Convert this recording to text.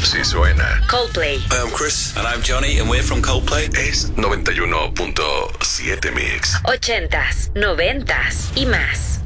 Sí suena. Coldplay. Hi, I'm Chris. And I'm Johnny, and we're from Coldplay. Es 91.7 Mix. 80s, 90s y más.